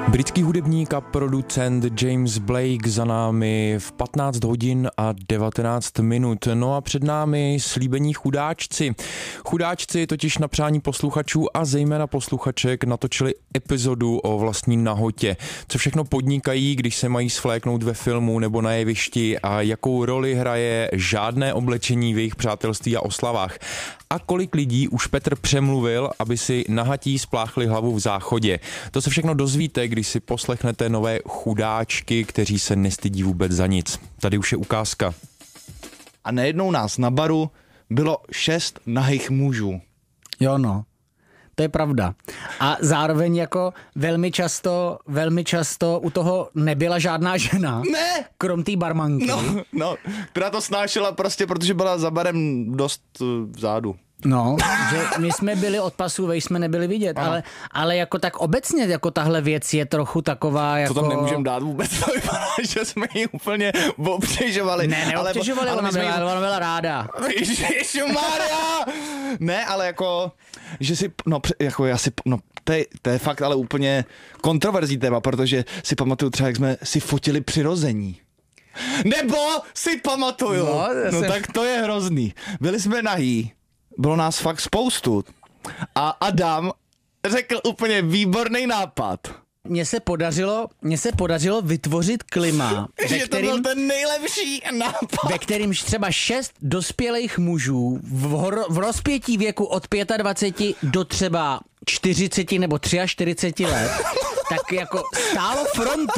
Britský hudebník a producent James Blake za námi v 15 hodin a 19 minut. No a před námi slíbení chudáčci. Chudáčci totiž na přání posluchačů a zejména posluchaček natočili epizodu o vlastní nahotě. Co všechno podnikají, když se mají svléknout ve filmu nebo na jevišti a jakou roli hraje žádné oblečení v jejich přátelství a oslavách. A kolik lidí už Petr přemluvil, aby si nahatí spláchli hlavu v záchodě. To se všechno dozvíte, když si poslechnete nové chudáčky, kteří se nestydí vůbec za nic. Tady už je ukázka. A najednou nás na baru bylo 6 nahých mužů. Jo no, to je pravda. A zároveň jako velmi často u toho nebyla žádná žena. Ne! Krom té barmanky. No, která to snášela prostě, protože byla za barem dost vzadu. No, že my jsme byli od pasu, vej jsme nebyli vidět, ale jako tak obecně jako tahle věc je trochu taková jako... To tam nemůžeme dát vůbec, to vypadá, že jsme ji úplně obtěžovali. Ne, neobtěžovali, ona byla ráda. Ježišmarja! Ne, ale jako, že si, no, jako já si, no, to je fakt ale úplně kontroverzní téma, protože si pamatuju třeba, jak jsme si fotili přirození. Nebo si pamatuju. No tak to je hrozný. Byli jsme nahý. Bylo nás fakt spoustu. A Adam řekl úplně výborný nápad. Mně se podařilo vytvořit klima, že to byl ten nejlepší nápad. Ve kterýmž třeba 6 dospělých mužů v rozpětí věku od 25 do třeba 40 nebo 43 let, tak jako stálo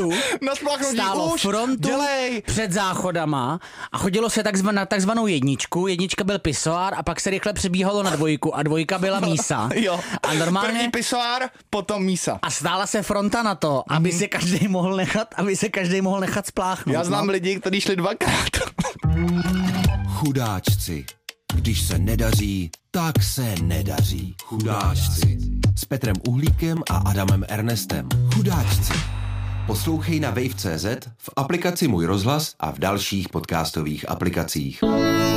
frontu před záchodama a chodilo se na takzvanou jedničku. Jednička byl pisoár a pak se rychle přebíhalo na dvojku a dvojka byla mísa. Jo, a normálně první pisoár, potom mísa. A stála se fronta na to, aby se každý mohl nechat spláchnout. Já znám lidi, kteří šli 2krát. Chudáčci. Když se nedaří, tak se nedaří. Chudáčci. S Petrem Uhlíkem a Adamem Ernestem. Chudáčci. Poslouchej na wave.cz, v aplikaci Můj rozhlas a v dalších podcastových aplikacích.